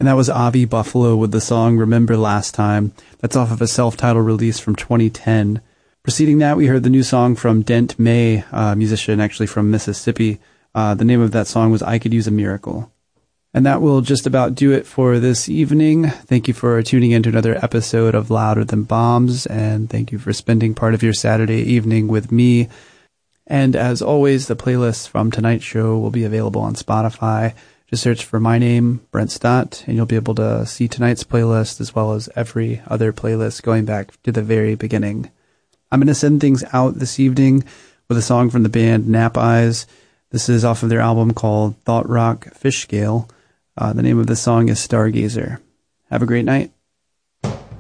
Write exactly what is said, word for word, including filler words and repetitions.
And that was Avi Buffalo with the song Remember Last Time. That's off of a self-titled release from twenty ten. Preceding that, we heard the new song from Dent May, a musician actually from Mississippi. Uh, the name of that song was I Could Use a Miracle. And that will just about do it for this evening. Thank you for tuning in to another episode of Louder Than Bombs, and thank you for spending part of your Saturday evening with me. And as always, the playlists from tonight's show will be available on Spotify. Just search for my name, Brent Stott, and you'll be able to see tonight's playlist as well as every other playlist going back to the very beginning. I'm going to send things out this evening with a song from the band Nap Eyes. This is off of their album called Thought Rock Fish Scale. Uh, the name of the song is Stargazer. Have a great night.